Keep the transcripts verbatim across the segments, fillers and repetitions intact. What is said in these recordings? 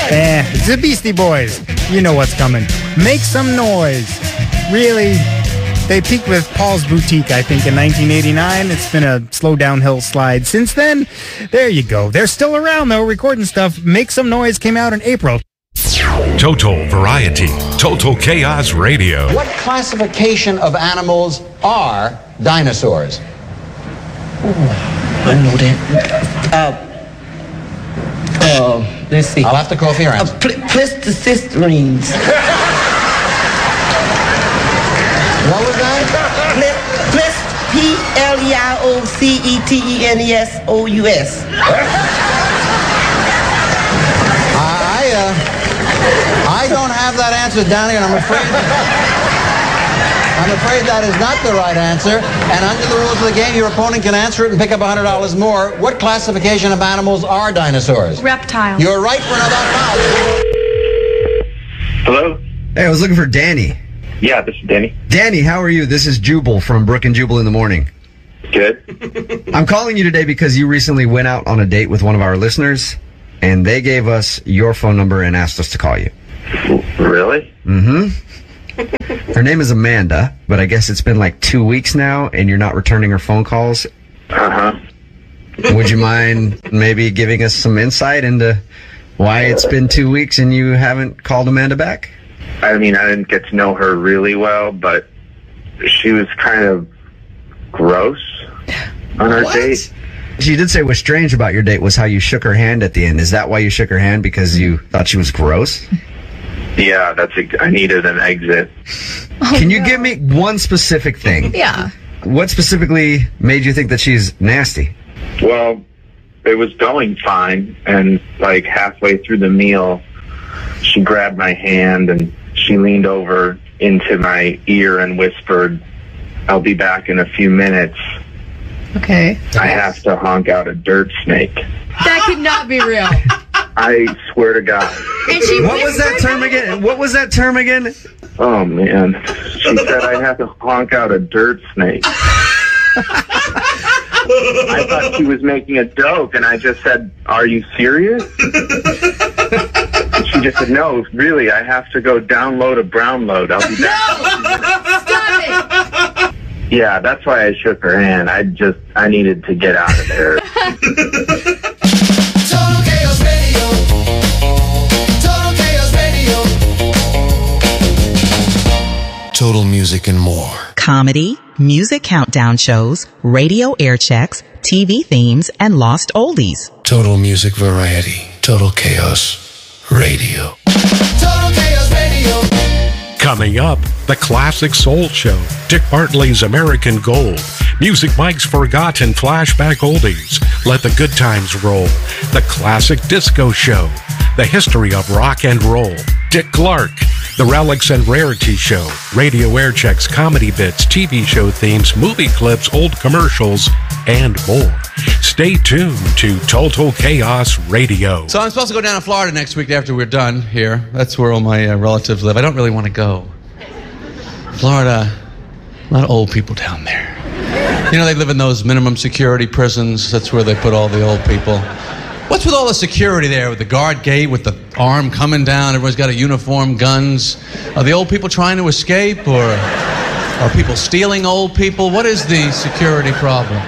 Eh, it's the Beastie Boys. You know what's coming. Make some noise. Really, they peaked with Paul's Boutique, I think, in nineteen eighty-nine. It's been a slow downhill slide since then. There you go. They're still around, though, recording stuff. Make Some Noise came out in April. Total Variety. Total Chaos Radio. What classification of animals are dinosaurs? Oh, I know that. Uh, uh, let's see. I'll have to call for your answer. Uh, pl- Pleistocene. What was that? Plist, P L E I O C E T E N E S O U S. I, uh, I don't have that answer, Danny, and I'm afraid... I'm afraid that is not the right answer. And under the rules of the game, your opponent can answer it and pick up one hundred dollars more. What classification of animals are dinosaurs? Reptiles. You're right for another pound. Hello? Hey, I was looking for Danny. Yeah, this is Danny. Danny, how are you? This is Jubal from Brook and Jubal in the Morning. Good. I'm calling you today because you recently went out on a date with one of our listeners, and they gave us your phone number and asked us to call you. Really? Mm-hmm. Her name is Amanda, but I guess it's been like two weeks now, and you're not returning her phone calls. Uh-huh. Would you mind maybe giving us some insight into why it's been two weeks and you haven't called Amanda back? I mean, I didn't get to know her really well, but she was kind of gross on our What? date. She did say what's strange about your date was how you shook her hand at the end. Is that why you shook her hand? Because you thought she was gross? Yeah, that's a, I needed an exit. Oh, Can you no. give me one specific thing? Yeah. What specifically made you think that she's nasty? Well, it was going fine, and like halfway through the meal, she grabbed my hand and she leaned over into my ear and whispered, "I'll be back in a few minutes. Okay. I have to honk out a dirt snake." That could not be real. I swear to God. And she What was that term again? What was that term again? Oh, man. She said I have to honk out a dirt snake. I thought she was making a joke, and I just said, "Are you serious?" And she just said, "No, really, I have to go download a brownload. I'll be back." No! Stop it! Yeah, that's why I shook her hand. I just, I needed to get out of there. Total Chaos Radio. Total Chaos Radio. Total music and more. Comedy, music countdown shows, radio air checks, T V themes, and lost oldies. Total music variety. Total Chaos Radio. Total Chaos Radio. Coming up, the Classic Soul Show, Dick Bartley's American Gold, Music Mike's Forgotten Flashback Oldies, Let the Good Times Roll, the Classic Disco Show, the History of Rock and Roll, Dick Clark, the Relics and Rarity Show, radio air checks, comedy bits, T V show themes, movie clips, old commercials, and more. Stay tuned to Total Chaos Radio. So I'm supposed to go down to Florida next week after we're done here. That's where all my uh, relatives live. I don't really want to go. Florida, a lot of old people down there. You know, they live in those minimum security prisons. That's where they put all the old people. What's with all the security there with the guard gate, with the arm coming down? Everyone's got a uniform, guns. Are the old people trying to escape, or are people stealing old people? What is the security problem?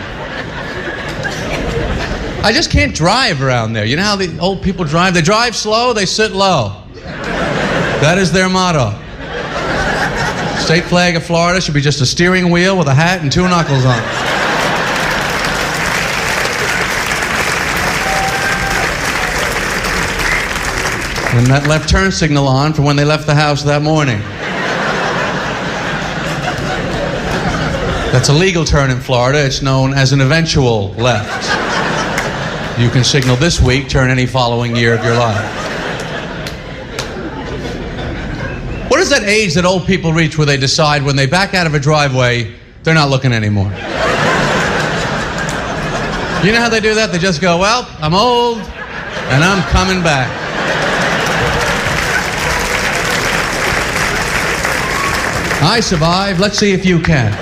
I just can't drive around there. You know how the old people drive? They drive slow, they sit low. That is their motto. State flag of Florida should be just a steering wheel with a hat and two knuckles on it. And that left turn signal on for when they left the house that morning. That's a legal turn in Florida. It's known as an eventual left. You can signal this week, turn any following year of your life. What is that age that old people reach where they decide when they back out of a driveway, they're not looking anymore? You know how they do that? They just go, well, I'm old, and I'm coming back. I survived. Let's see if you can.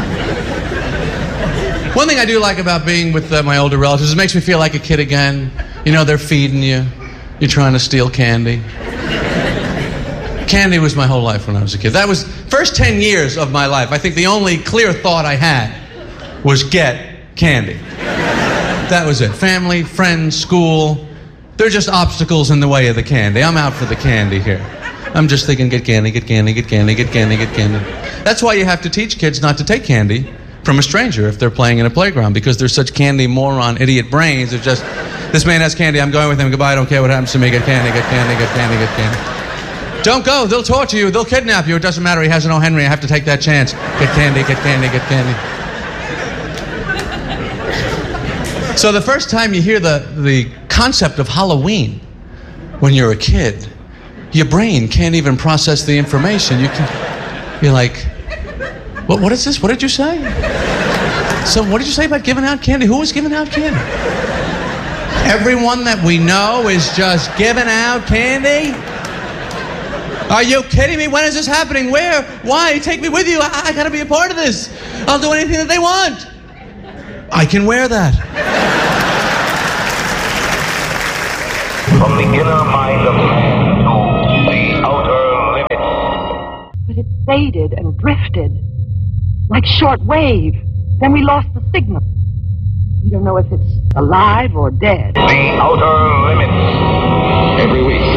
One thing I do like about being with uh, my older relatives is it makes me feel like a kid again. You know, they're feeding you. You're trying to steal candy. Candy was my whole life when I was a kid. That was first ten years of my life. I think the only clear thought I had was get candy. That was it. Family, friends, school. They're just obstacles in the way of the candy. I'm out for the candy here. I'm just thinking, get candy, get candy, get candy, get candy, get candy. That's why you have to teach kids not to take candy from a stranger if they're playing in a playground, because they're such candy moron idiot brains. They're just, this man has candy, I'm going with him, goodbye, I don't care what happens to me, get candy, get candy, get candy, get candy. Don't go, they'll torture you, they'll kidnap you, it doesn't matter, he has an O. Henry, I have to take that chance. Get candy, get candy, get candy. So the first time you hear the, the concept of Halloween when you're a kid, your brain can't even process the information. You can, you're like, what, what is this? What did you say? So what did you say about giving out candy? Who was giving out candy? Everyone that we know is just giving out candy? Are you kidding me? When is this happening? Where? Why? Take me with you. I, I gotta be a part of this. I'll do anything that they want. I can wear that. From the inner mind of man to the outer limits. But it faded and drifted like short wave. Then we lost the signal. We don't know if it's alive or dead. The outer limits. Every week